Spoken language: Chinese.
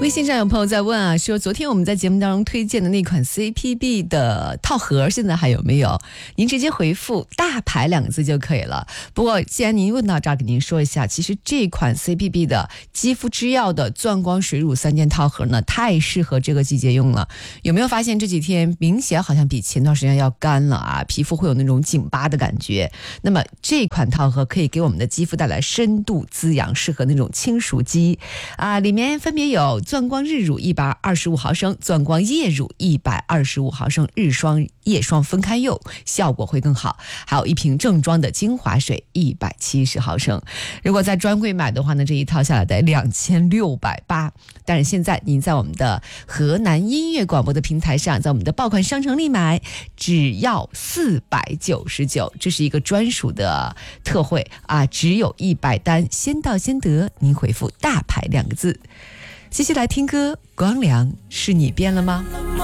微信上有朋友在问啊，说昨天我们在节目当中推荐的那款 CPB 的套盒现在还有没有？您直接回复大牌2个字就可以了。不过既然您问到这儿，给您说一下，其实这款 CPB 的肌肤之钥的钻光水乳3件套盒呢，太适合这个季节用了。有没有发现这几天明显好像比前段时间要干了啊？皮肤会有那种紧巴的感觉。那么这款套盒可以给我们的肌肤带来深度滋养，适合那种轻熟肌啊。里面分别有钻光日乳125毫升，钻光夜乳125毫升，日霜夜霜分开用，效果会更好。还有一瓶正装的精华水170毫升。如果在专柜买的话呢，这一套下来得2680。但是现在您在我们的河南音乐广播的平台上，在我们的爆款商城里买，只要499，这是一个专属的特惠啊，只有100单，先到先得。您回复大牌2个字。接下来听歌，光良是你变了吗？